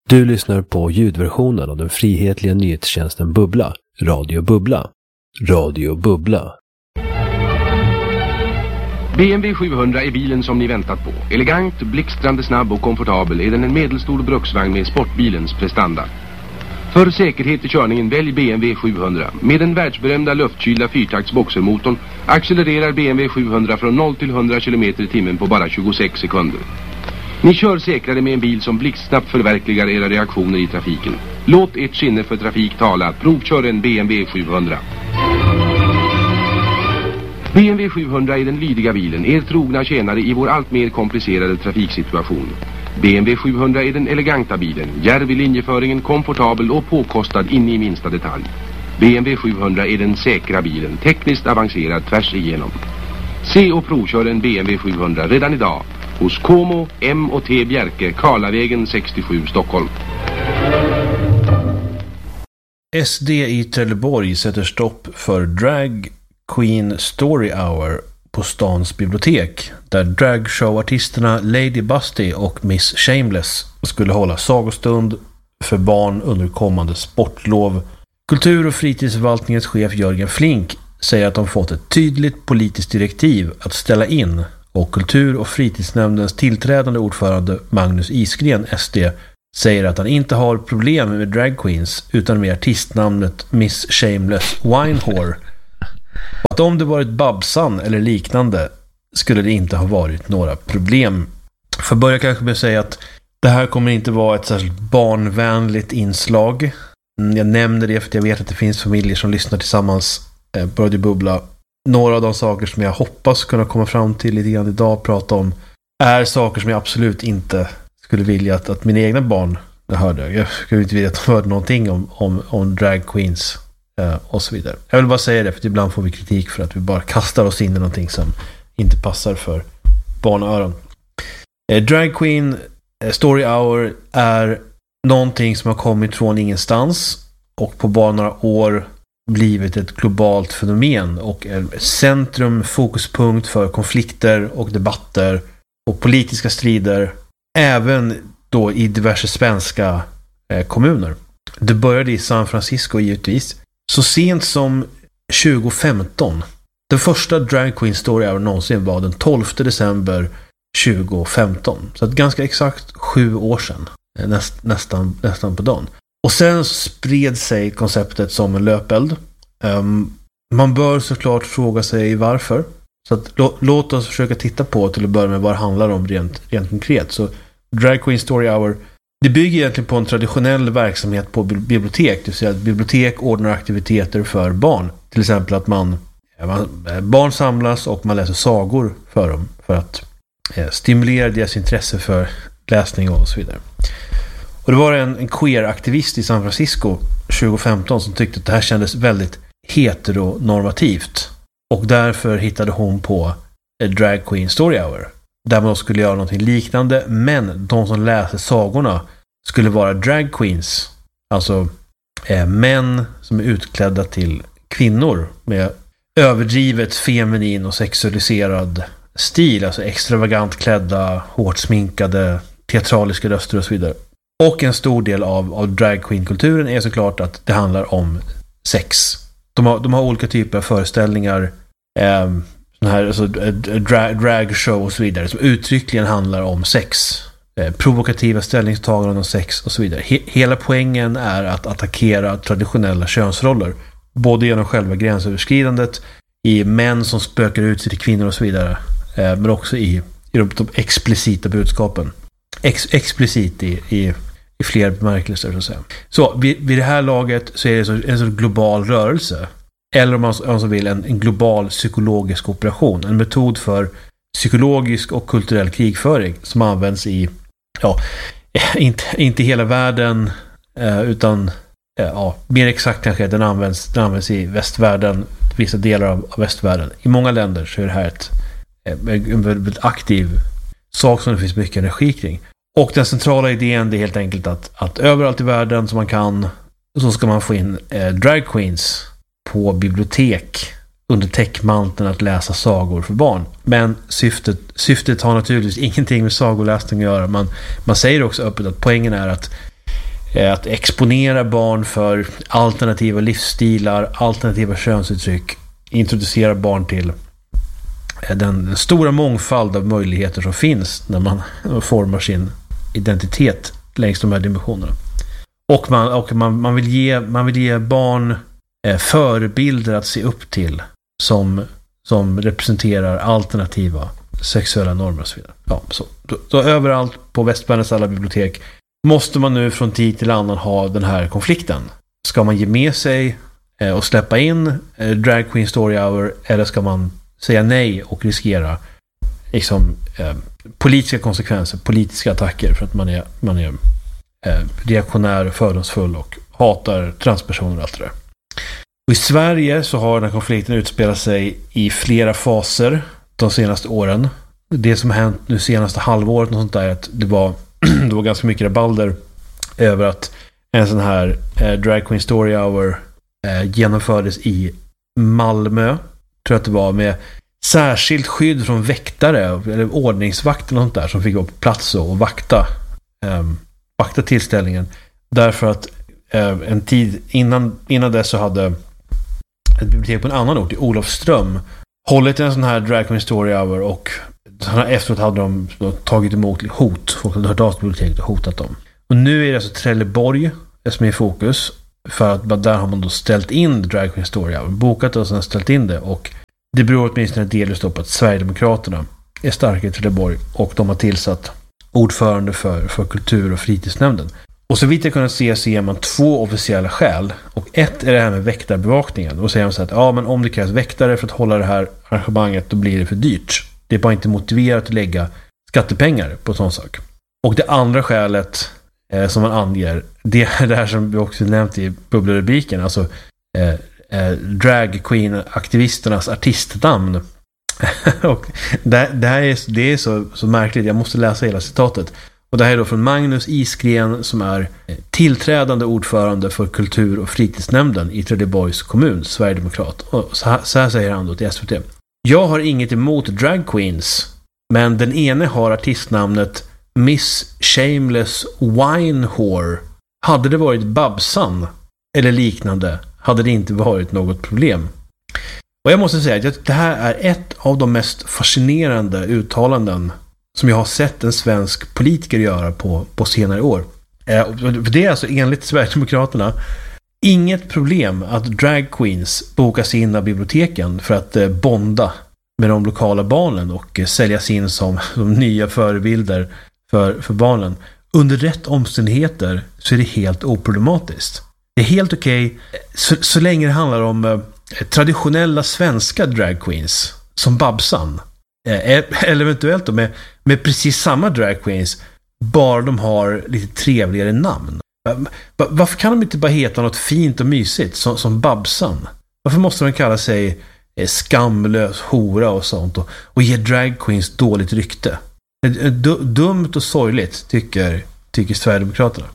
Du lyssnar på ljudversionen av den frihetliga nyhetstjänsten Bubbla, Radio Bubbla. Radio Bubbla. BMW 700 är bilen som ni väntat på. Elegant, blixtrande snabb och komfortabel är den en medelstor bruksvagn med sportbilens prestanda. För säkerhet i körningen välj BMW 700. Med den världsberömda luftkylda fyrtakts boxermotorn accelererar BMW 700 från 0 till 100 km i timmen på bara 26 sekunder. Ni kör säkrare med en bil som blixtsnabbt förverkligar era reaktioner i trafiken. Låt ert sinne för trafik tala. Provkör en BMW 700. BMW 700 är den lydiga bilen, er trogna tjänare i vår allt mer komplicerade trafiksituation. BMW 700 är den eleganta bilen, djärv i linjeföringen, komfortabel och påkostad in i minsta detalj. BMW 700 är den säkra bilen, tekniskt avancerad tvärs igenom. Se och provkör en BMW 700 redan idag hos Como M&T Bjerke, Karlavägen 67, Stockholm. SD i Trelleborg sätter stopp för Drag Queen Story Hour på stans bibliotek, där dragshowartisterna Lady Busty och Miss Shameless skulle hålla sagostund för barn under kommande sportlov. Kultur- och fritidsförvaltningens chef Jörgen Flink säger att de fått ett tydligt politiskt direktiv att ställa in, och kultur- och fritidsnämndens tillträdande ordförande Magnus Isgren, SD, säger att han inte har problem med drag queens utan med artistnamnet Miss Shameless Winehore. Att om det varit Babsan eller liknande skulle det inte ha varit några problem. För börja kanske med att säga att det här kommer inte vara ett särskilt barnvänligt inslag. Jag nämner det för att jag vet att det finns familjer som lyssnar tillsammans på Radio Bubbla. Några av de saker som jag hoppas kunna komma fram till lite grann idag, prata om, är saker som jag absolut inte skulle vilja att mina egna barn hörde. Jag skulle inte vilja att de hörde någonting om drag queens och så vidare. Jag vill bara säga det, för ibland får vi kritik för att vi bara kastar oss in i någonting som inte passar för barnöron. Drag Queen Story Hour är någonting som har kommit från ingenstans och på bara några år blivit ett globalt fenomen och är centrum, fokuspunkt för konflikter och debatter och politiska strider, även då i diverse svenska kommuner. Det började i San Francisco givetvis. Så sent som 2015. Den första Drag Queen Story Hour någonsin var den 12 december 2015. Så att ganska exakt 7 år sedan. Nästan på dagen. Och sen spred sig konceptet som en löpeld. Man bör såklart fråga sig varför. Så att låt oss försöka titta på till att börja med vad det handlar om rent konkret. Så Drag Queen Story Hour, det bygger egentligen på en traditionell verksamhet på bibliotek. Det vill säga att bibliotek ordnar aktiviteter för barn. Till exempel att barn samlas och man läser sagor för dem. För att stimulera deras intresse för läsning och så vidare. Och det var en queer-aktivist i San Francisco 2015 som tyckte att det här kändes väldigt heteronormativt. Och därför hittade hon på Drag Queen Story Hour, där man skulle göra någonting liknande, men de som läser sagorna skulle vara drag queens, alltså män som är utklädda till kvinnor med överdrivet feminin och sexualiserad stil, alltså extravagant klädda, hårt sminkade, teatraliska röster och så vidare. Och en stor del av drag queen-kulturen är såklart att det handlar om sex. De har olika typer av föreställningar, sån här, alltså, drag show och så vidare, som uttryckligen handlar om sex. Provokativa ställningstaganden om sex och så vidare. Hela poängen är att attackera traditionella könsroller. Både genom själva gränsöverskridandet, i män som spökar ut sig till kvinnor och så vidare. Men också i de explicita budskapen. Explicit i fler bemärkelser så att säga. Så vid det här laget så är det en sån global rörelse. Eller om man så vill en global psykologisk operation. En metod för psykologisk och kulturell krigföring som används i inte hela världen utan mer exakt kanske den används i västvärlden, vissa delar av västvärlden. I många länder så är det här en väldigt aktiv sak som det finns mycket energi kring. Och den centrala idén är helt enkelt att överallt i världen som man kan, så ska man få in drag queens på bibliotek under täckmanteln att läsa sagor för barn. Men syftet har naturligtvis ingenting med sagoläsning att göra. Man säger också öppet att poängen är att att exponera barn för alternativa livsstilar, alternativa könsuttryck, introducera barn till den stora mångfald av möjligheter som finns när man formar sin identitet längs de här dimensionerna. Och man vill ge barn förebilder att se upp till som representerar alternativa sexuella normer och så vidare. Ja, så överallt på västvärldens alla bibliotek måste man nu från tid till annan ha den här konflikten. Ska man ge med sig och släppa in Drag Queen Story Hour, eller ska man säga nej och riskera liksom, politiska konsekvenser, politiska attacker för att man är reaktionär, fördomsfull och hatar transpersoner och allt det där. Och i Sverige så har den här konflikten utspelat sig i flera faser de senaste åren. Det som har hänt nu senaste halvåret och sånt där, att det var ganska mycket rabalder över att en sån här Drag Queen Story Hour genomfördes i Malmö, tror jag att det var, med särskilt skydd från väktare eller ordningsvakter och sånt där som fick vara på plats och vakta tillställningen, därför att en tid innan dess så hade ett bibliotek på en annan ort i Olofström hållit en sån här Drag Queen Story Hour, och efteråt hade de tagit emot hot. Folk hade hört av sig till biblioteket och hotat dem. Och nu är det alltså Trelleborg som är i fokus, för att där har man då ställt in Drag Queen Story Hour, bokat och sen ställt in det, och det beror åtminstone delvis på att Sverigedemokraterna är starka i Trelleborg och de har tillsatt ordförande för kultur- och fritidsnämnden. Och så vitt jag kunnat se så ger man 2 officiella skäl, och ett är det här med väktarbevakningen, och säger man så att ja, men om det krävs väktare för att hålla det här arrangemanget, då blir det för dyrt. Det är bara inte motiverat att lägga skattepengar på sån sak. Och det andra skälet som man anger, det är det här som vi också nämnt i bubblerubriken, alltså drag queen-aktivisternas artistnamn. Och det är så märkligt, jag måste läsa hela citatet. Och det här är då från Magnus Isgren, som är tillträdande ordförande för kultur- och fritidsnämnden i Trelleborgs kommun, Sverigedemokrat. Och så här säger han då till SVT. Jag har inget emot drag queens, men den ene har artistnamnet Miss Shameless Wine Whore. Hade det varit Babsan eller liknande hade det inte varit något problem. Och jag måste säga att det här är ett av de mest fascinerande uttalanden som jag har sett en svensk politiker göra på senare år. För det är alltså enligt Sverigedemokraterna inget problem att drag queens bokas in av biblioteken för att bonda med de lokala barnen och säljas in som nya förebilder för barnen. Under rätt omständigheter så är det helt oproblematiskt. Det är helt okej så länge det handlar om traditionella svenska drag queens som Babsan. Eller eventuellt då med precis samma drag queens, bara de har lite trevligare namn. Varför kan de inte bara heta något fint och mysigt som Babsan? Varför måste de kalla sig skamlös hora och sånt och ge drag queens dåligt rykte? Dumt och sorgligt tycker Sverigedemokraterna.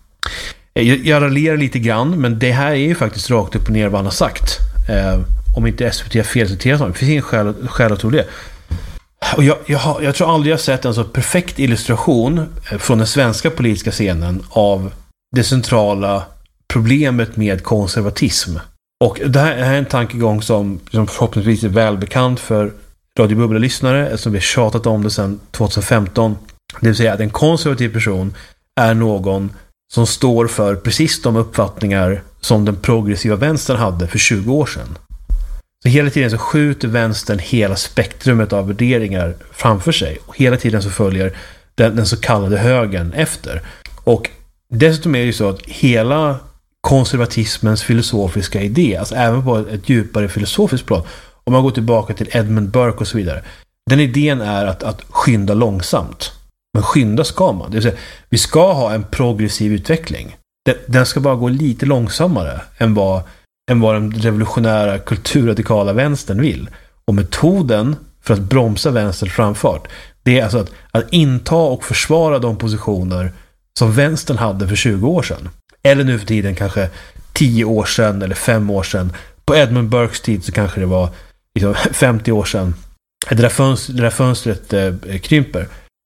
Jag raljerar lite grann, men det här är ju faktiskt rakt upp och ner vad han har sagt. Om inte SVT har felciterat honom. Det finns ingen skäl att tro det. Och jag tror aldrig jag har sett en så perfekt illustration från den svenska politiska scenen av det centrala problemet med konservatism. Och det här är en tankegång som förhoppningsvis är välbekant för Radio Bubbla-lyssnare, som vi har tjatat om det sedan 2015. Det vill säga att en konservativ person är någon som står för precis de uppfattningar som den progressiva vänstern hade för 20 år sedan. Så hela tiden så skjuter vänstern hela spektrumet av värderingar framför sig. Och hela tiden så följer den så kallade högern efter. Och dessutom är det ju så att hela konservatismens filosofiska idé, alltså även på ett djupare filosofiskt plan, om man går tillbaka till Edmund Burke och så vidare, den idén är att skynda långsamt. Men skynda ska man. Det vill säga, vi ska ha en progressiv utveckling. Den ska bara gå lite långsammare än vad den revolutionära kulturradikala vänstern vill. Och metoden för att bromsa vänsterns framfart, det är alltså att inta och försvara de positioner som vänstern hade för 20 år sedan. Eller nu för tiden kanske 10 år sedan eller 5 år sedan. På Edmund Burkes tid så kanske det var 50 år sedan. Det där fönstret krymper.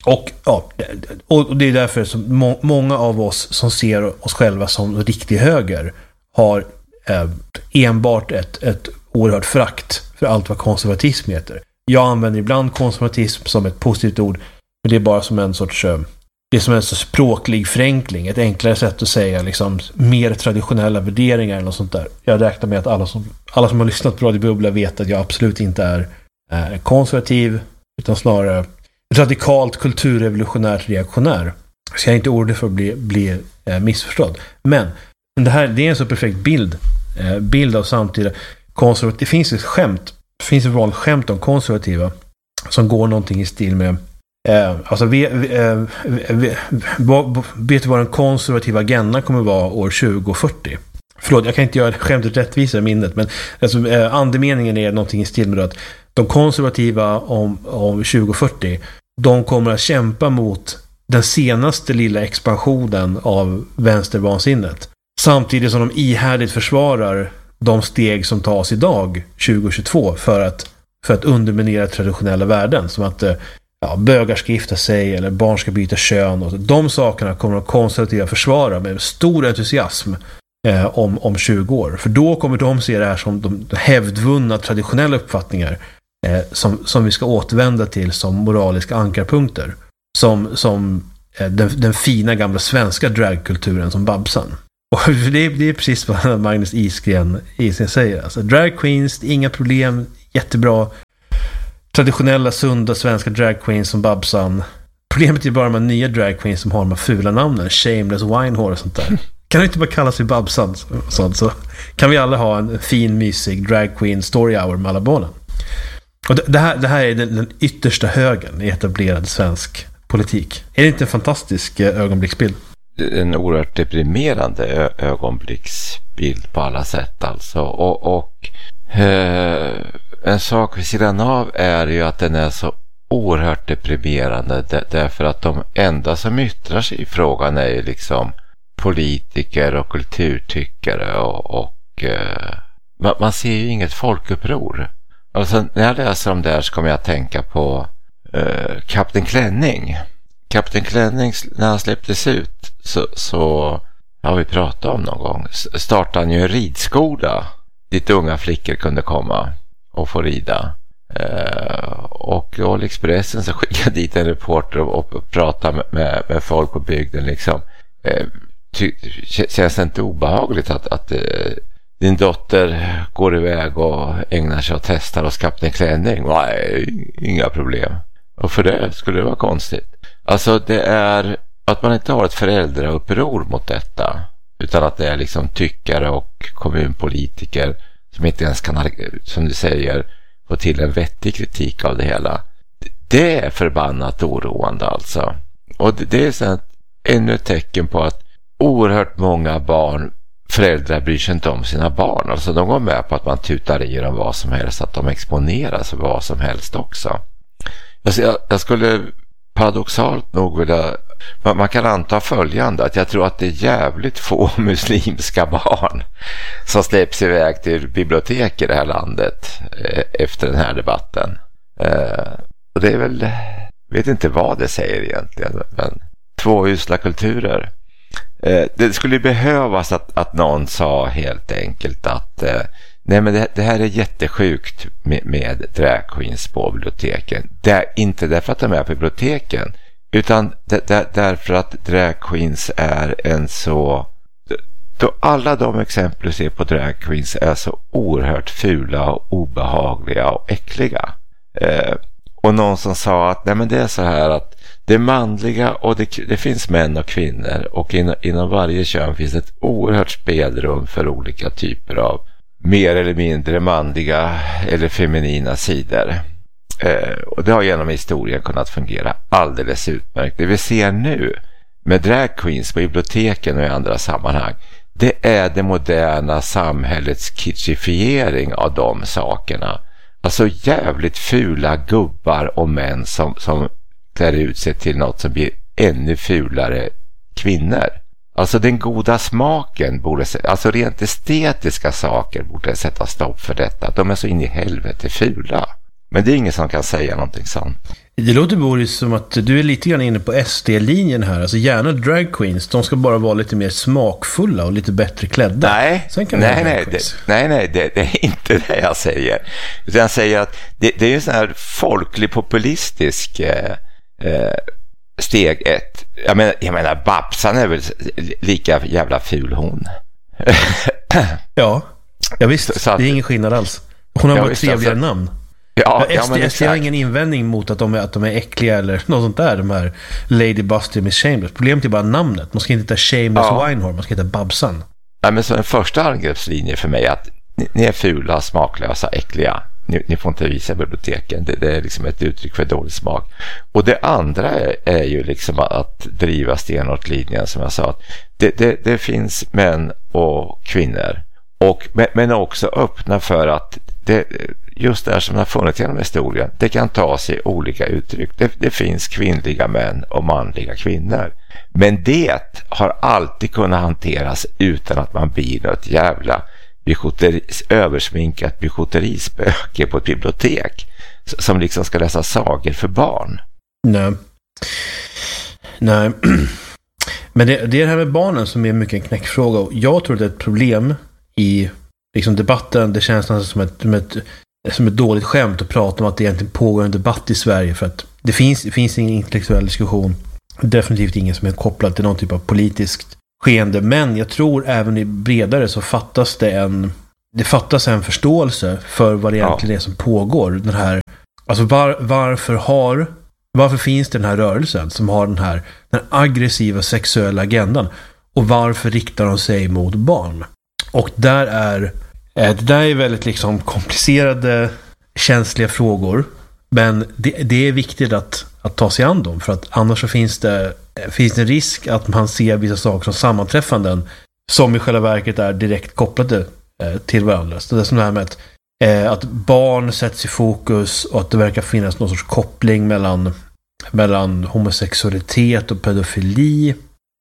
Och det är därför som många av oss som ser oss själva som riktig höger har enbart ett oerhört frakt för allt vad konservatism heter. Jag använder ibland konservatism som ett positivt ord, men det är bara som en sorts språklig förenkling, ett enklare sätt att säga liksom mer traditionella värderingar eller något sånt där. Jag räknar med att alla som har lyssnat på Radio Bubbla vet att jag absolut inte är konservativ, utan snarare radikalt kulturrevolutionärt reaktionär. Så jag är inte ordet för att bli missförstådd. Men det är en så perfekt bild av samtida konservativa. Det finns ett vanligt skämt om konservativa som går någonting i stil med vet du vad den konservativa agendan kommer vara år 2040? Förlåt, jag kan inte göra skämtet rättvisa i minnet, men alltså, andemeningen är någonting i stil med att de konservativa om 2040, de kommer att kämpa mot den senaste lilla expansionen av vänstervansinnet, samtidigt som de ihärdigt försvarar de steg som tas idag 2022 för att underminera traditionella värden, som att bögar ska gifta sig eller barn ska byta kön, och de sakerna kommer de konservativa försvara med stor entusiasm om 20 år. För då kommer de se det här som de hävdvunna traditionella uppfattningar som vi ska återvända till som moraliska ankarpunkter, som den fina gamla svenska dragkulturen som Babsan. Och det är precis vad Magnus Isgren säger. Alltså, drag queens, inga problem, jättebra. Traditionella, sunda svenska drag queens som Babsan. Problemet är bara med nya drag queens som har de här fula namnen, Shameless Winehore och sånt där. Kan det inte bara kalla sig Babsan så kan vi alla ha en fin, mysig drag queen story hour med alla barnen. Och det här är den yttersta högen i etablerad svensk politik. Är det inte en fantastisk ögonblicksbild? En oerhört deprimerande ögonblicksbild på alla sätt alltså. Och en sak vid sidan av är ju att den är så oerhört deprimerande därför att de enda som yttrar sig i frågan är ju liksom politiker och kulturtyckare och man ser ju inget folkuppror. Alltså när jag läser om det här så kommer jag att tänka på Kapten Klänning. Kapten Klänning, när han släpptes ut så har vi pratat om någon gång, startade han ju en ridskola dit unga flickor kunde komma och få rida. Och Expressen så skickade dit en reporter och pratade med folk på bygden liksom. Känns det inte obehagligt att din dotter går iväg och ägnar sig åt testar och Kapten Klänning? Nej, inga problem. Och för det skulle det vara konstigt. Alltså det är att man inte har ett föräldrauppror mot detta, utan att det är liksom tyckare och kommunpolitiker som inte ens kan, som du säger, få till en vettig kritik av det hela. Det är förbannat oroande alltså. Och det är så ännu ett tecken på att oerhört många föräldrar bryr sig inte om sina barn. Alltså de går med på att man tutar i dem vad som helst, att de exponeras för vad som helst också. Alltså jag skulle paradoxalt nog vilja, man kan anta följande, att jag tror att det är jävligt få muslimska barn som släpps iväg till bibliotek i det här landet efter den här debatten. Och det är väl, vet inte vad det säger egentligen, men två usla kulturer. Det skulle behövas att någon sa helt enkelt att nej, men det här är jättesjukt med drag queens på biblioteken. Det är inte därför att de är på biblioteken, utan därför att drag queens är en så... Då alla de exempel du ser på drag queens är så oerhört fula och obehagliga och äckliga. Och någon som sa att nej, men det är så här att det är manliga och det finns män och kvinnor, och inom varje kön finns ett oerhört spelrum för olika typer av mer eller mindre manliga eller feminina sidor. Och det har genom historien kunnat fungera alldeles utmärkt. Det vi ser nu med drag queens på biblioteken och i andra sammanhang, det är det moderna samhällets kitschifiering av de sakerna. Alltså jävligt fula gubbar och män som klär ut sig till något som blir ännu fulare kvinnor. Alltså den goda smaken borde, alltså rent estetiska saker borde sätta stopp för detta. De är så in i helvete fula. Men det är ingen som kan säga någonting sånt. Det låter, Boris, som att du är lite grann inne på SD-linjen här. Alltså gärna drag queens. De ska bara vara lite mer smakfulla och lite bättre klädda. Nej, det är inte det jag säger. Utan jag säger att det är en sån här folklig populistisk steg ett. Jag menar Babsan är väl lika jävla ful hon. Ja visst. Så att, det är ingen skillnad alls. Hon har ett trevligare namn. SD har ingen invändning mot att de är äckliga eller något sånt där, de här Lady Busty Miss Shameless. Problemet är bara namnet. Man ska inte heta Shameless Winehorn, man ska heta Babsan. Ja, men så en första angreppslinje för mig att ni är fula, smaklösa, äckliga. Ni får inte visa biblioteken. Det är liksom ett uttryck för dålig smak. Och det andra är ju liksom att driva stenhårt linjen, som jag sa. Att det finns män och kvinnor. Men också öppna för att just det här som har funnits genom historien, det kan ta sig olika uttryck. Det finns kvinnliga män och manliga kvinnor. Men det har alltid kunnat hanteras utan att man blir något jävla översminkat bijouterispöke på ett bibliotek som liksom ska läsa sagor för barn. Nej. Men det är det här med barnen som är mycket en knäckfråga. Och jag tror att det är ett problem i liksom debatten. Det känns nästan som ett dåligt skämt att prata om att det egentligen pågår en debatt i Sverige, för att det finns ingen intellektuell diskussion. Definitivt ingen som är kopplad till någon typ av politiskt skeende. Men jag tror även i bredare så fattas det fattas en förståelse för vad det egentligen är som pågår. Den här, alltså varför finns det den här rörelsen som har den aggressiva sexuella agendan, och varför riktar de sig mot barn? Och det där är väldigt liksom komplicerade, känsliga frågor, men det är viktigt att ta sig an dem, för att annars så finns det en risk att man ser vissa saker som sammanträffanden som i själva verket är direkt kopplade till varandra. Så det är som det här med att barn sätts i fokus och att det verkar finnas någon sorts koppling mellan homosexualitet och pedofili.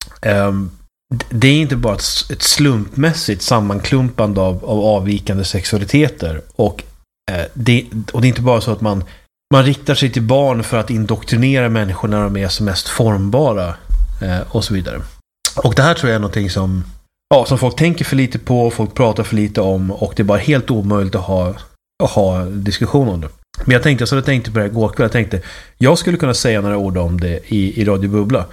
Det är inte bara ett slumpmässigt sammanklumpande av avvikande sexualiteter, och det är inte bara så att man riktar sig till barn för att indoktrinera människor när de är som mest formbara och så vidare. Och det här tror jag är någonting som folk tänker för lite på, folk pratar för lite om, och det är bara helt omöjligt att ha diskussion om det. Men jag tänkte på det här igår kväll. Jag skulle kunna säga några ord om det i Radio Bubbla.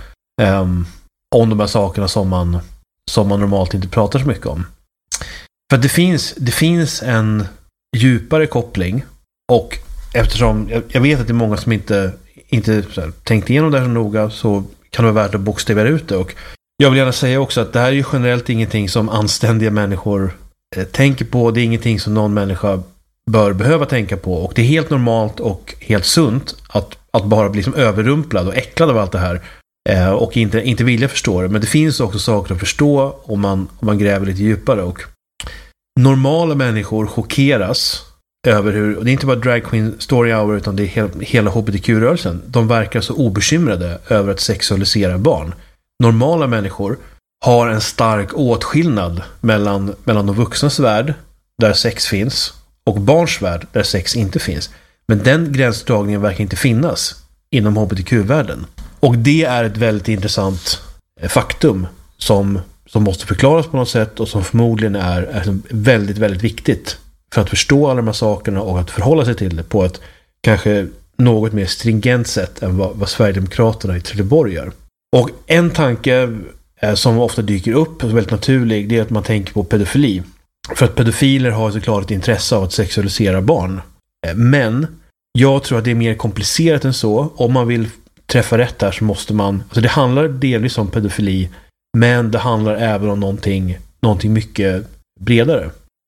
Om de här sakerna som man normalt inte pratar så mycket om. För att det finns en djupare koppling, och eftersom jag vet att det är många som inte så här, tänkt igenom det här så noga, så kan det vara värt att bokstavera ut det. Och jag vill gärna säga också att det här är ju generellt ingenting som anständiga människor tänker på. Det är ingenting som någon människa bör behöva tänka på, och det är helt normalt och helt sunt att bara bli liksom överrumplad och äcklad av allt det här. Och inte vilja förstå det. Men det finns också saker att förstå om man gräver lite djupare. Och normala människor chockeras över hur, och det är inte bara Drag Queen Story Hour, utan det är hela HBTQ-rörelsen. De verkar så obekymrade över att sexualisera barn. Normala människor har en stark åtskillnad mellan de vuxnas värld, där sex finns, och barns värld, där sex inte finns. Men den gränsdragningen verkar inte finnas inom HBTQ-världen. Och det är ett väldigt intressant faktum som måste förklaras på något sätt, och som förmodligen är väldigt, väldigt viktigt för att förstå alla de här sakerna och att förhålla sig till det på ett kanske något mer stringent sätt än vad Sverigedemokraterna i Trelleborg gör. Och en tanke som ofta dyker upp, och väldigt naturlig, det är att man tänker på pedofili. För att pedofiler har såklart ett intresse av att sexualisera barn. Men jag tror att det är mer komplicerat än så. Om man vill träffa rätt här så måste man... Alltså det handlar delvis om pedofili, men det handlar även om någonting mycket bredare.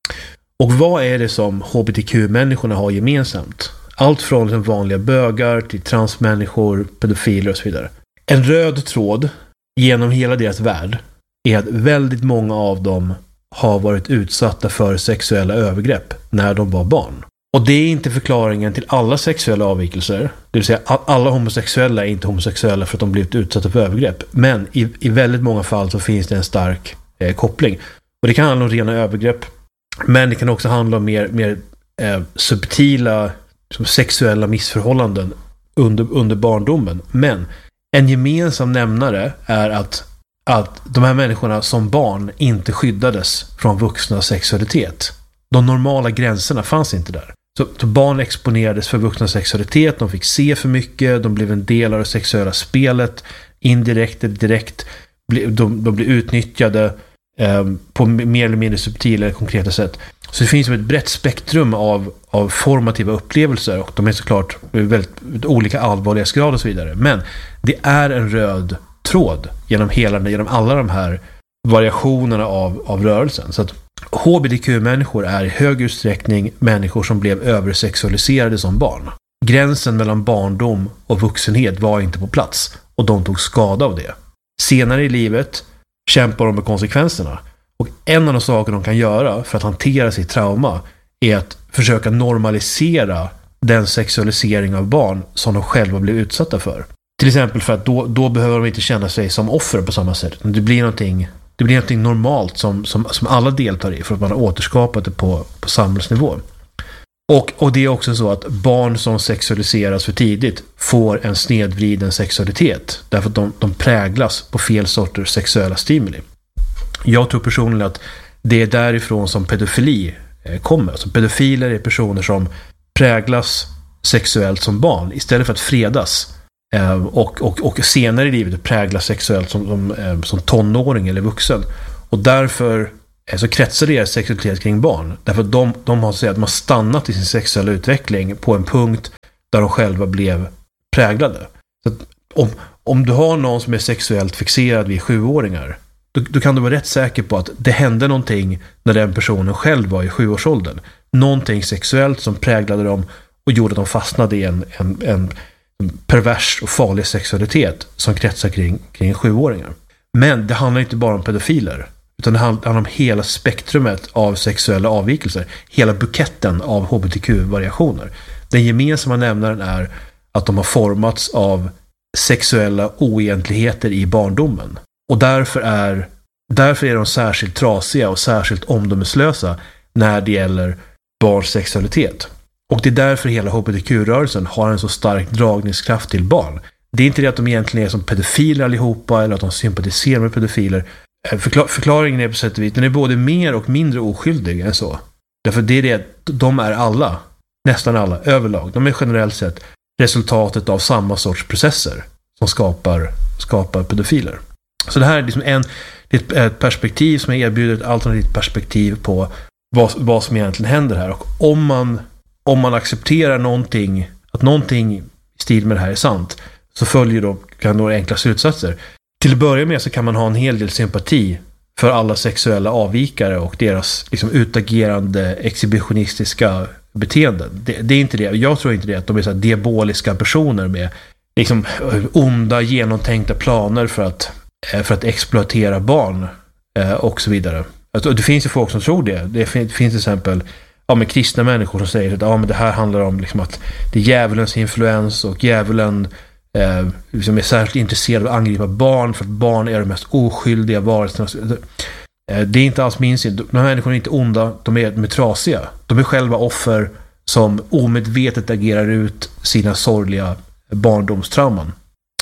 Och vad är det som HBTQ-människorna har gemensamt? Allt från vanliga bögar till transmänniskor, pedofiler och så vidare. En röd tråd genom hela deras värld är att väldigt många av dem har varit utsatta för sexuella övergrepp när de var barn. Och det är inte förklaringen till alla sexuella avvikelser. Det vill säga alla homosexuella är inte homosexuella för att de blivit utsatta för övergrepp. Men i väldigt många fall så finns det en stark koppling. Och det kan handla om rena övergrepp. Men det kan också handla om mer subtila sexuella missförhållanden under barndomen. Men en gemensam nämnare är att de här människorna som barn inte skyddades från vuxnas sexualitet. De normala gränserna fanns inte där. Så barn exponerades för vuxnas sexualitet, de fick se för mycket, de blev en del av det sexuella spelet, indirekt eller direkt. De blev utnyttjade på mer eller mindre subtila eller konkreta sätt. Så det finns ett brett spektrum av formativa upplevelser, och de är såklart väldigt olika allvarlighetsgrad och så vidare. Men det är en röd tråd genom alla de här variationerna av rörelsen. Så att HBTQ-människor är i hög utsträckning människor som blev översexualiserade som barn. Gränsen mellan barndom och vuxenhet var inte på plats, och de tog skada av det. Senare i livet kämpar de med konsekvenserna, och en av de saker de kan göra för att hantera sitt trauma är att försöka normalisera den sexualisering av barn som de själva blev utsatta för. Till exempel för att då behöver de inte känna sig som offer på samma sätt. Det blir någonting normalt som alla deltar i, för att man har återskapat det på samhällsnivå. Och det är också så att barn som sexualiseras för tidigt får en snedvriden sexualitet, därför att de präglas på fel sorters sexuella stimuli. Jag tror personligen att det är därifrån som pedofili kommer. Alltså pedofiler är personer som präglas sexuellt som barn istället för att fredas och senare i livet präglas sexuellt som tonåring eller vuxen. Och därför så kretsar deras sexualitet kring barn. Därför att de har stannat i sin sexuella utveckling på en punkt där de själva blev präglade. Så att om du har någon som är sexuellt fixerad vid 7-åringar, då kan du vara rätt säker på att det hände någonting när den personen själv var i 7-årsåldern. Någonting sexuellt som präglade dem och gjorde att de fastnade i en pervers och farlig sexualitet som kretsar kring 7-åringar. Men det handlar inte bara om pedofiler, utan det handlar om hela spektrumet av sexuella avvikelser, hela buketten av HBTQ-variationer. Den gemensamma nämnaren är att de har formats av sexuella oegentligheter i barndomen. Och därför är de särskilt trasiga och särskilt omdömeslösa när det gäller barns sexualitet. Och det är därför hela HBTQ-rörelsen har en så stark dragningskraft till barn. Det är inte det att de egentligen är som pedofiler allihopa, eller att de sympatiserar med pedofiler. Förklaringen är på sätt och vis, den är både mer och mindre oskyldig än så. Därför det är det, de är alla, nästan alla, överlag. De är generellt sett resultatet av samma sorts processer som skapar pedofiler. Så det här är liksom ett perspektiv som erbjuder ett alternativt perspektiv på vad som egentligen händer här. Och om man accepterar att någonting i stil med det här är sant, så följer då några enkla slutsatser. Till att börja med så kan man ha en hel del sympati för alla sexuella avvikare och deras liksom utagerande exhibitionistiska beteenden. Det är inte det. Jag tror inte det att de är så här diaboliska personer med liksom onda genomtänkta planer för att exploatera barn och så vidare. Alltså, det finns ju folk som tror det. Det finns till exempel med kristna människor som säger att men det här handlar om liksom att det är djävulens influens, och djävulen liksom är särskilt intresserad av att angripa barn för att barn är de mest oskyldiga varelserna. Det är inte alls minst. De här människorna är inte onda, de är trasiga. De är själva offer som omedvetet agerar ut sina sorgliga barndomstrauman.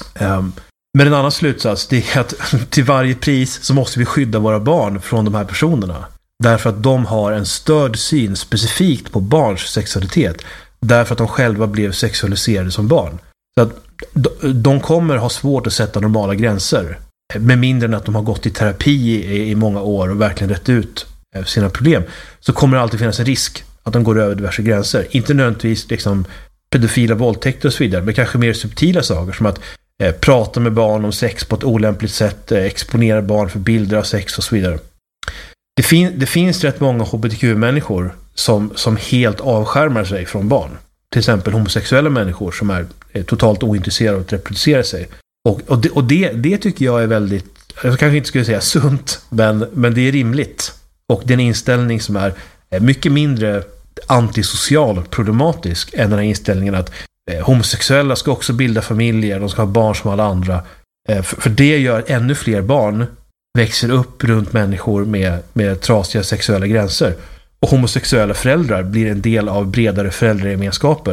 Men en annan slutsats, det är att till varje pris så måste vi skydda våra barn från de här personerna. Därför att de har en störd syn specifikt på barns sexualitet. Därför att de själva blev sexualiserade som barn. Så att de kommer ha svårt att sätta normala gränser. Med mindre än att de har gått i terapi i många år och verkligen rätt ut sina problem. Så kommer det alltid finnas en risk att de går över diverse gränser. Inte nödvändigtvis liksom pedofila våldtäkter och så vidare. Men kanske mer subtila saker som att prata med barn om sex på ett olämpligt sätt. Exponera barn för bilder av sex och så vidare. Det finns rätt många HBTQ-människor som helt avskärmar sig från barn. Till exempel homosexuella människor som är totalt ointresserade av att reproducera sig. Och det tycker jag är väldigt, jag kanske inte skulle säga sunt, men det är rimligt. Och det är en inställning som är mycket mindre antisocial och problematisk än den här inställningen att homosexuella ska också bilda familjer, de ska ha barn som alla andra. För det gör ännu fler barn växer upp runt människor med trasiga sexuella gränser. Och homosexuella föräldrar blir en del av bredare föräldragemenskaper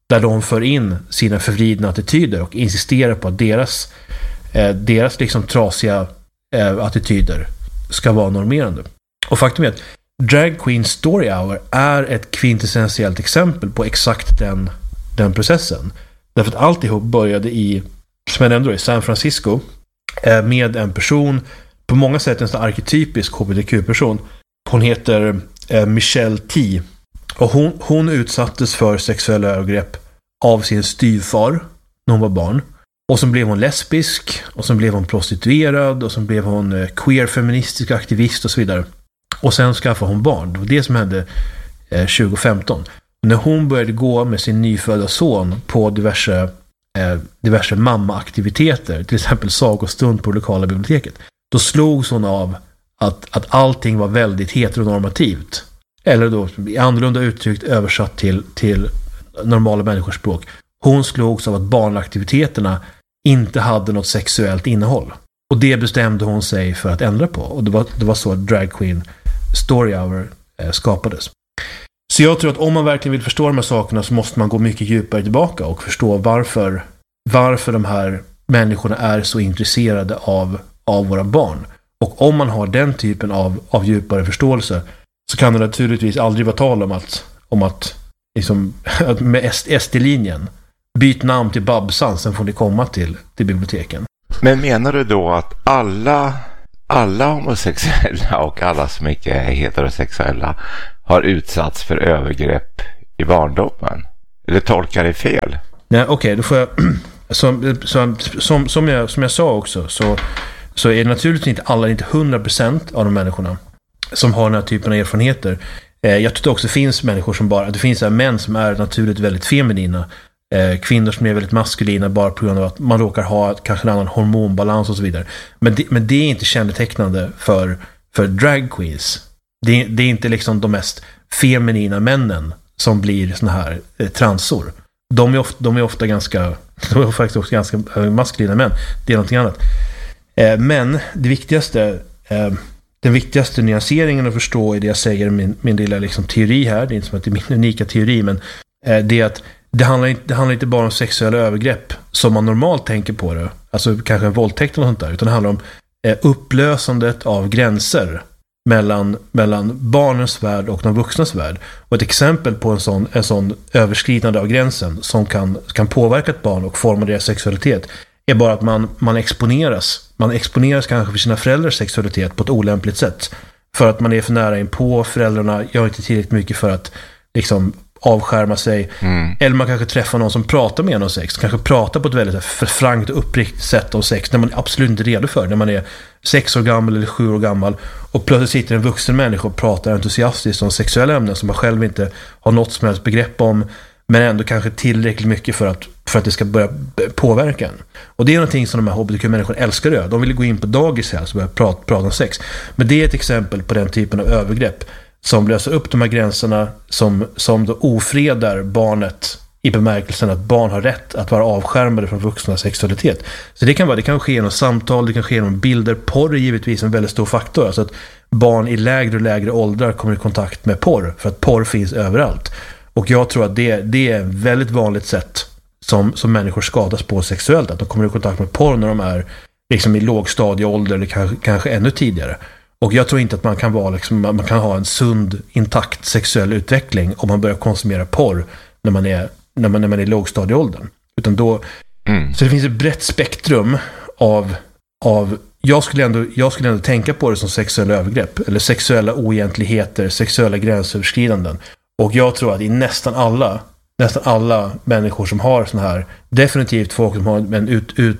där de för in sina förvridna attityder och insisterar på att deras liksom trasiga attityder ska vara normerande. Och faktum är att Drag Queen Story Hour är ett kvintessentiellt exempel på exakt den processen. Därför att alltihop började i San Francisco med en person, på många sätt en sån arketypisk hbtq-person. Hon heter Michelle T. Och hon utsattes för sexuella övergrepp av sin styvfar när hon var barn. Och så blev hon lesbisk, och så blev hon prostituerad, och så blev hon queer-feministisk aktivist och så vidare. Och sen skaffade hon barn. Det var det som hände 2015. När hon började gå med sin nyfödda son på diverse mamma-aktiviteter, till exempel sagostund på lokala biblioteket, då slogs hon av att allting var väldigt heteronormativt. Eller då, annorlunda uttryckt, översatt till normala människors språk. Hon slogs av att barnaktiviteterna inte hade något sexuellt innehåll. Och det bestämde hon sig för att ändra på. Och det var så att Drag Queen Story Hour skapades. Så jag tror att om man verkligen vill förstå de här sakerna så måste man gå mycket djupare tillbaka och förstå varför de här människorna är så intresserade av våra barn. Och om man har den typen av djupare förståelse så kan det naturligtvis aldrig vara tal om att liksom, med SD-linjen byt namn till Babsan, sen får ni komma till biblioteken. Men menar du då att alla homosexuella och alla som inte är heterosexuella har utsatts för övergrepp i barndomen? Eller tolkar det fel? Nej, okej, då får jag som jag sa också så är det naturligtvis inte alla, inte 100% av de människorna som har den här typen av erfarenheter. Jag tror det också finns människor som det finns män som är naturligt väldigt feminina, kvinnor som är väldigt maskulina bara på grund av att man råkar ha kanske en annan hormonbalans och så vidare. Men det är inte kännetecknande för drag queens. Det är inte liksom de mest feminina männen som blir såna här transor. De är faktiskt också ganska maskulina män. Det är någonting annat. Men den viktigaste nyanseringen att förstå i det jag säger, min lilla liksom teori här, det är inte som att det är min unika teori, men det är att det handlar inte bara om sexuella övergrepp som man normalt tänker på det, alltså kanske en våldtäkt eller sånt där, utan det handlar om upplösandet av gränser mellan barnens värld och de vuxnas värld. Och ett exempel på en sån överskridande av gränsen som kan påverka ett barn och forma deras sexualitet är bara att man exponeras kanske för sina föräldrars sexualitet på ett olämpligt sätt. För att man är för nära in på, föräldrarna gör inte tillräckligt mycket för att liksom avskärma sig. Eller man kanske träffar någon som pratar med en om sex, kanske pratar på ett väldigt frankt och uppriktigt sätt om sex när man absolut inte är redo för, när man är 6 år gammal eller 7 år gammal, och plötsligt sitter en vuxen människa och pratar entusiastiskt om sexuella ämnen som man själv inte har något som helst begrepp om, men ändå kanske tillräckligt mycket för att det ska börja påverka en. Och det är någonting som de här hbtq-människorna älskar att göra. De vill gå in på dagis här och börja prata om sex. Men det är ett exempel på den typen av övergrepp som löser upp de här gränserna, som då ofredar barnet i bemärkelsen att barn har rätt att vara avskärmade från vuxna sexualitet. Så det kan ske genom samtal, det kan ske genom bilder. Porr är givetvis en väldigt stor faktor. Alltså att barn i lägre och lägre åldrar kommer i kontakt med porr, för att porr finns överallt. Och jag tror att det är ett väldigt vanligt sätt som människor skadas på sexuellt, att de kommer i kontakt med porr när de är liksom i lågstadieålder eller kanske ännu tidigare. Och jag tror inte att man kan ha en sund, intakt sexuell utveckling om man börjar konsumera porr när man är i lågstadieåldern. Utan då, så det finns ett brett spektrum av jag skulle ändå tänka på det som sexuella övergrepp eller sexuella oegentligheter, sexuella gränsöverskridanden. Och jag tror att i nästan alla människor som har sån här, definitivt folk som har en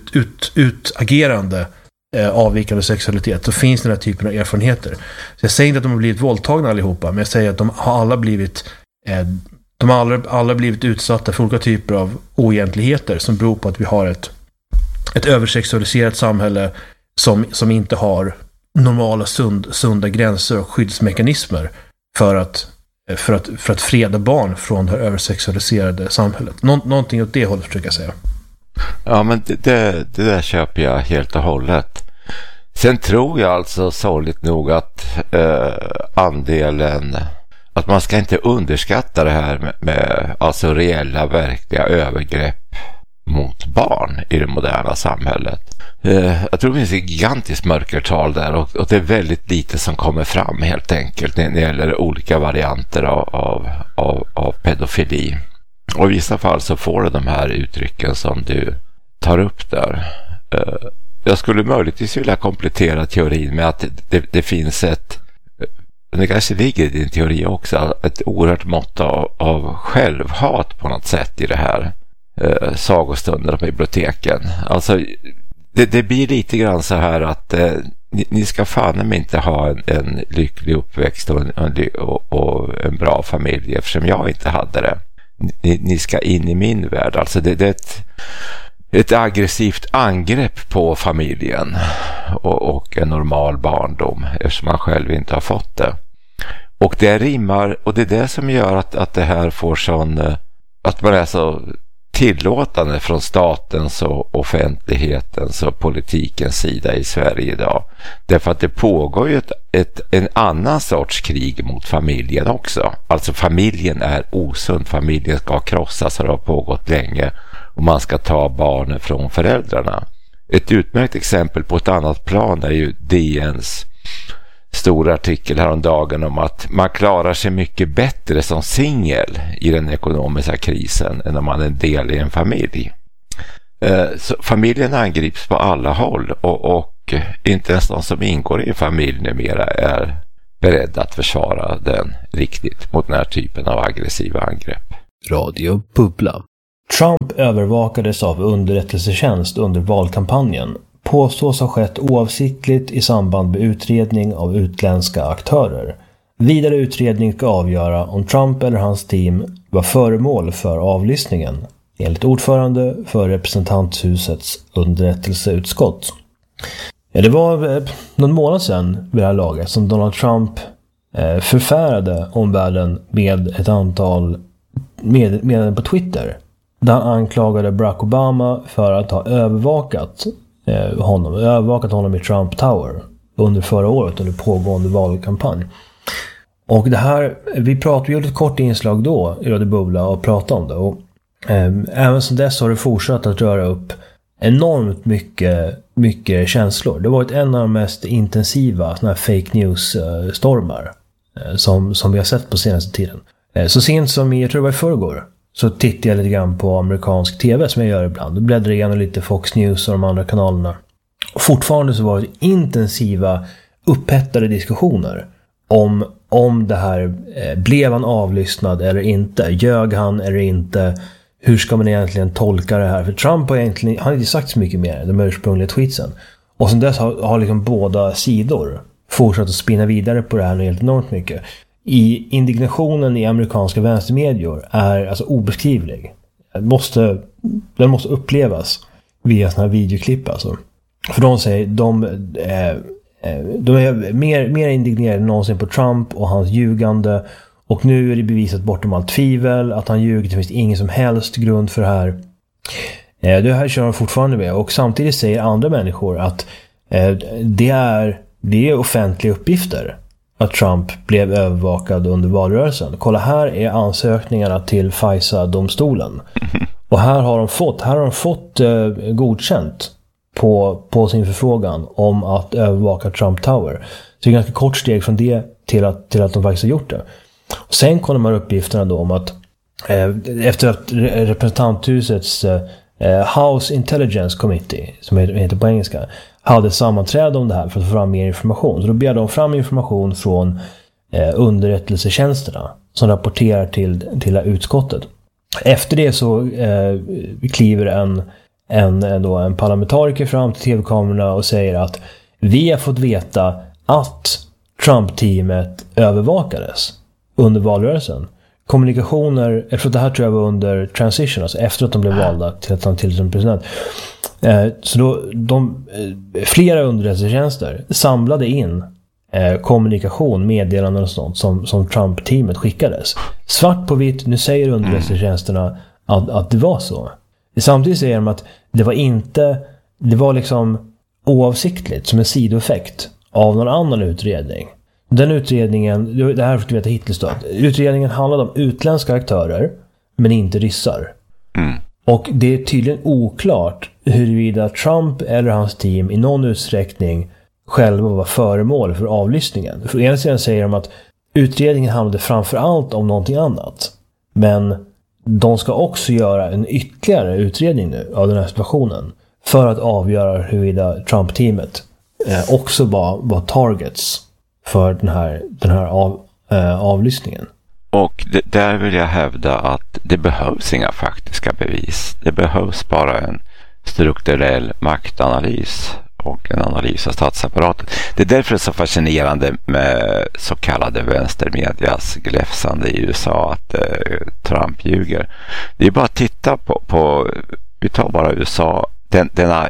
utagerande avvikande sexualitet, så finns den här typen av erfarenheter. Så jag säger inte att de har blivit våldtagna allihopa, men jag säger att de har alla blivit utsatta för olika typer av oegentligheter som beror på att vi har ett översexualiserat samhälle som inte har normala sunda gränser och skyddsmekanismer för att freda barn från det här översexualiserade samhället. Någonting åt det hållet försöker jag säga. Ja, men det där köper jag helt och hållet. Sen tror jag alltså sorgligt nog att andelen att man ska inte underskatta det här med alltså reella, verkliga övergrepp mot barn i det moderna samhället. Jag tror det finns ett gigantiskt mörkertal där och det är väldigt lite som kommer fram helt enkelt när det gäller olika varianter av pedofili. Och i vissa fall så får det de här uttrycken som du tar upp där. Jag skulle möjligtvis vilja komplettera teorin med att det finns det kanske ligger i din teori också, ett oerhört mått av självhat på något sätt i det här sagostunder på biblioteken. Alltså det blir lite grann så här att ni ska fan inte ha en lycklig uppväxt och en bra familj eftersom jag inte hade det. Ni ska in i min värld. Alltså det är ett aggressivt angrepp på familjen och en normal barndom eftersom man själv inte har fått det. Och det rimmar, och det är det som gör att det här får sån, att man är så tillåtande från statens och offentlighetens och politikens sida i Sverige idag. Därför att det pågår ju en annan sorts krig mot familjen också. Alltså familjen är osund, familjen ska krossas och det har pågått länge och man ska ta barnen från föräldrarna. Ett utmärkt exempel på ett annat plan är ju DNs stora artikel häromdagen om att man klarar sig mycket bättre som singel i den ekonomiska krisen än om man är en del i en familj. Så familjen angrips på alla håll och inte ens de som ingår i en familj numera är beredda att försvara den riktigt mot den här typen av aggressiva angrepp. Radio Bubbla. Trump övervakades av underrättelsetjänst under valkampanjen. Påstås ha skett oavsiktligt i samband med utredning av utländska aktörer. Vidare utredning ska avgöra om Trump eller hans team var föremål för avlyssningen, enligt ordförande för representanthusets underrättelseutskott. Det var någon månad sedan vid det här laget som Donald Trump förfärade omvärlden med ett antal meddelanden på Twitter där han anklagade Barack Obama för att ha övervakat honom i Trump Tower under förra året under pågående valkampanj. Och det här, vi gjorde ett kort inslag då i Radio Bubbla och pratade om det, och även sedan dess har det fortsatt att röra upp enormt mycket känslor. Det har varit en av de mest intensiva såna här fake news stormar som vi har sett på senaste tiden. Så sent som jag tror det var i förrgår, så tittade jag lite grann på amerikansk tv som jag gör ibland. Då bläddrar jag igenom lite Fox News och de andra kanalerna. Och fortfarande så var det intensiva, upphettade diskussioner om det här. Blev han avlyssnad eller inte? Ljög han eller inte? Hur ska man egentligen tolka det här? För Trump har inte sagt så mycket mer än de ursprungliga tweetsen. Och sen dess har liksom båda sidor fortsatt att spinna vidare på det här helt enormt mycket. Indignationen i amerikanska vänstermedier är alltså obeskrivlig. Den måste upplevas via såna här videoklipp alltså. För de säger de är mer indignerade än någonsin på Trump och hans ljugande, och nu är det bevisat bortom allt tvivel att han ljuger. Det finns ingen som helst grund för det här. Det här kör de fortfarande med, och samtidigt säger andra människor att det är offentliga uppgifter att Trump blev övervakad under valrörelsen. Kolla, här är ansökningarna till FISA-domstolen. Och här har de fått godkänt på sin förfrågan om att övervaka Trump Tower. Så det är ett ganska kort steg från det till att de faktiskt har gjort det. Och sen kom de här uppgifterna då om att efter att representanthusets House Intelligence Committee, som heter på engelska, hade sammanträde om det här för att få fram mer information. Så då begärde de fram information från underrättelsetjänsterna som rapporterar till utskottet. Efter det så kliver en parlamentariker fram till tv-kamerorna och säger att vi har fått veta att Trump-teamet övervakades under valrörelsen. Kommunikationer, eftersom det här tror jag var under transition, alltså efter att de blev valda till att han tillträdde som president. Så då flera underrättelsetjänster samlade in kommunikation, meddelanden och sånt som Trump-teamet skickades. Svart på vitt, nu säger underrättelsetjänsterna att det var så. Samtidigt säger de att det var liksom oavsiktligt som en sidoeffekt av någon annan utredning. Den utredningen, det här får du veta hittills då. Utredningen handlade om utländska aktörer, men inte ryssar. Och det är tydligen oklart huruvida Trump eller hans team i någon utsträckning själva var föremål för avlyssningen. För ena sidan säger de att utredningen handlade framförallt om någonting annat. Men de ska också göra en ytterligare utredning nu av den här situationen för att avgöra huruvida Trump-teamet också var targets för den här avlyssningen. Och där vill jag hävda att det behövs inga faktiska bevis. Det behövs bara en strukturell maktanalys och en analys av statsapparaten. Det är därför det är så fascinerande med så kallade vänstermedias gläfsande i USA att Trump ljuger. Det är bara att titta på vi tar bara USA, denna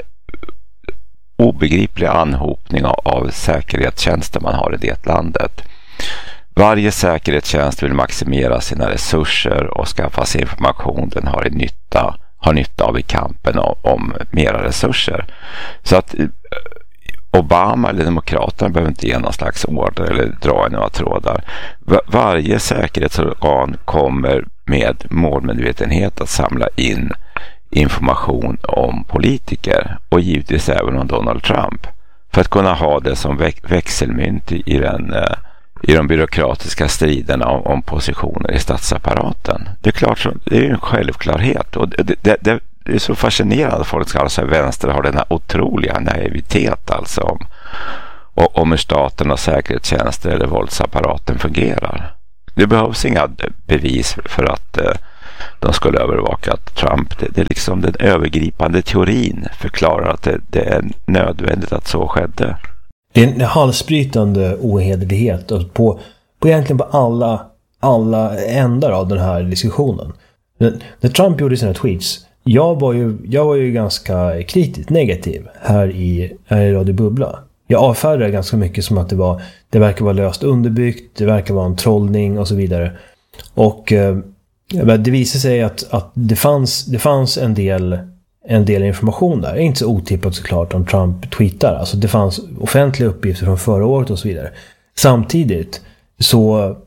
obegripliga anhopning av säkerhetstjänster man har i det landet. Varje säkerhetstjänst vill maximera sina resurser och skaffa sig information den har nytta av i kampen om mera resurser. Så att Obama eller Demokraterna behöver inte ge någon slags order eller dra i några trådar. Varje säkerhetsorgan kommer med målmedvetenhet att samla in information om politiker och givetvis även om Donald Trump för att kunna ha det som växelmynt i de byråkratiska striderna om positioner i statsapparaten. Det är klart, det är ju en självklarhet och det är så fascinerande att folk ska alltså vänster har den här otroliga naivitet alltså om hur staten och säkerhetstjänster eller våldsapparaten fungerar. Det behövs inga bevis för att de skulle övervaka Trump. Det är liksom den övergripande teorin förklarar att det är nödvändigt att så skedde. Det är en halsbrytande ohederlighet på egentligen på alla ändar av den här diskussionen. När Trump gjorde sina tweets, jag var ju ganska kritiskt negativ här i Radio Bubbla. Jag avfärdade ganska mycket som att det verkar vara löst underbyggt, det verkar vara en trollning och så vidare. Och det visade sig att det fanns en del information där. Inte så otippat såklart om Trump tweetar. Alltså det fanns offentliga uppgifter från förra året och så vidare. Samtidigt så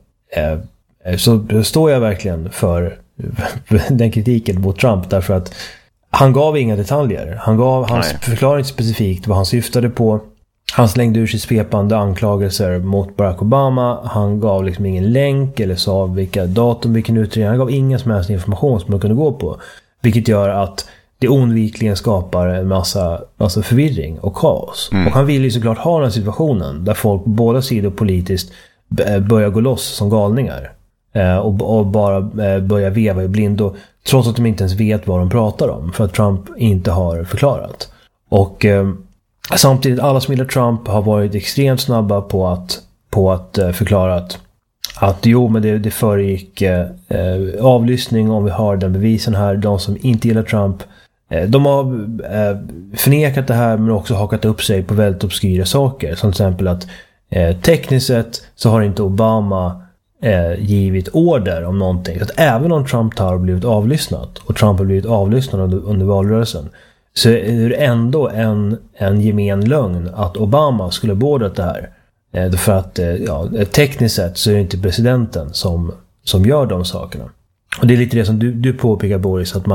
står jag verkligen för den kritiken mot Trump därför att han gav inga detaljer. Han förklarade inte specifikt vad han syftade på. Han slängde ur sig svepande anklagelser mot Barack Obama. Han gav liksom ingen länk eller sa vilka datum, vilken utredning. Han gav ingen som helst information som man kunde gå på. Vilket gör att det oundvikligen skapar en massa förvirring och kaos. Och han vill ju såklart ha den situationen där folk på båda sidor politiskt börjar gå loss som galningar. Och bara börja veva i blindo trots att de inte ens vet vad de pratar om för att Trump inte har förklarat. Och samtidigt alla som gillar Trump har varit extremt snabba på att förklara att jo, men det föregick avlyssning om vi har den bevisen här. De som inte gillar Trump de har förnekat det här men också hakat upp sig på väldigt obskyra saker. Som till exempel att tekniskt sett så har inte Obama givit order om någonting. Så att även om Trump har blivit avlyssnat och Trump har blivit avlyssnad under valrörelsen så är det ändå en gemen lögn att Obama skulle beordrat det här. För att tekniskt sett så är det inte presidenten som gör de sakerna. Och det är lite det som du påpekar, Boris, att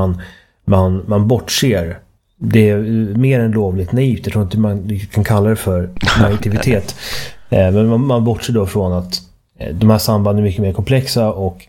man bortser. Det är mer än lovligt naivt. Jag tror inte man kan kalla det för naivitet. Men man bortser då från att de här sambanden är mycket mer komplexa och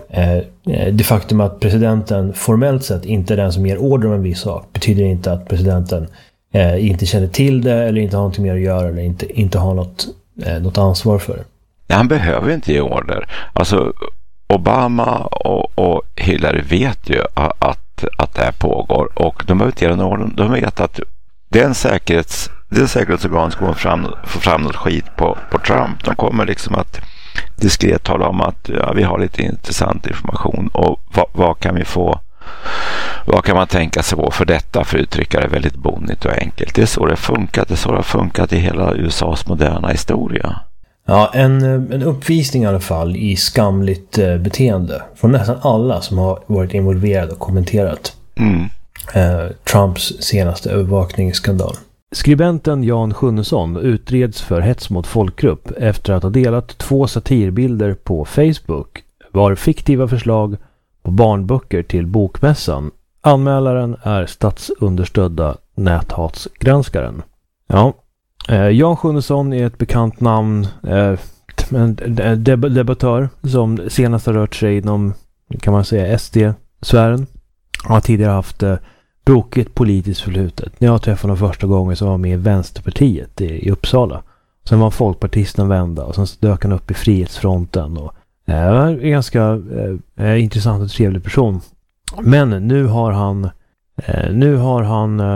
det faktum att presidenten formellt sett inte är den som ger order om en viss sak betyder inte att presidenten inte känner till det eller inte har något mer att göra eller inte har något ansvar för det. Ja, han behöver inte ge order. Alltså Obama och Hillary vet ju att det här pågår och de behöver inte ge någon order. De vet att den säkerhetsorgan ska få fram något skit på Trump. De kommer liksom att diskret tala om att vi har lite intressant information och vad kan vi få, vad kan man tänka sig på för detta, för att uttrycka det väldigt bonnigt och enkelt. Det är så det har funkat i hela USAs moderna historia. Ja, en uppvisning i alla fall i skamligt beteende från nästan alla som har varit involverade och kommenterat Trumps senaste övervakningsskandal. Skribenten Jan Sjunnesson utreds för hets mot folkgrupp efter att ha delat 2 satirbilder på Facebook var fiktiva förslag på barnböcker till bokmässan. Anmälaren är statsunderstödda näthatsgranskaren. Ja, Jan Sjunnesson är ett bekant namn, en debattör som senast har rört sig inom, kan man säga, SD-sfären. Han har tidigare haft brokigt politiskt förflutet. När jag träffade honom första gången så var han med i Vänsterpartiet i Uppsala. Sen var folkpartisten vända och sen dök han upp i Frihetsfronten. Och är en ganska intressant och trevlig person. Men nu har han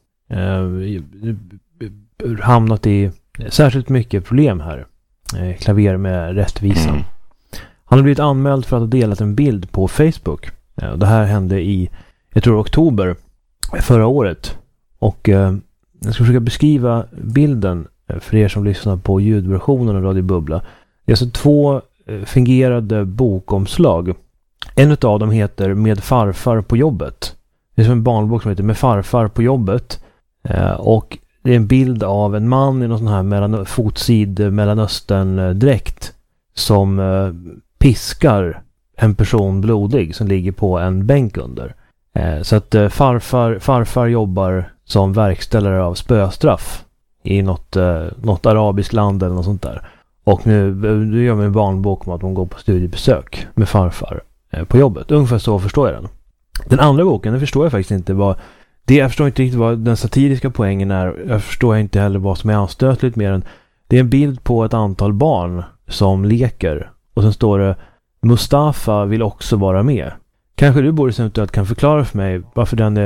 hamnat i särskilt mycket problem här. Klaver med rättvisan. Han har blivit anmäld för att ha delat en bild på Facebook. Det här hände i, jag tror, oktober förra året. Och jag ska försöka beskriva bilden för er som lyssnar på ljudversionen av Radio Bubbla. Det är alltså 2 fingerade bokomslag. En av dem heter Med farfar på jobbet. Det är som en barnbok som heter Med farfar på jobbet. Och det är en bild av en man i någon sån här fotsid Mellanöstern-dräkt som piskar en person blodig som ligger på en bänk under. Så att farfar jobbar som verkställare av spöstraff i något arabiskt land eller något sånt där. Och nu gör man en barnbok om att hon går på studiebesök med farfar på jobbet. Ungefär så förstår jag den. Den andra boken, den förstår jag faktiskt inte jag förstår inte riktigt vad den satiriska poängen är. Jag förstår inte heller vad som är anstötligt mer än det är en bild på ett antal barn som leker. Och sen står det Mustafa vill också vara med. Kanske du, Boris, eventuellt kan förklara för mig varför den är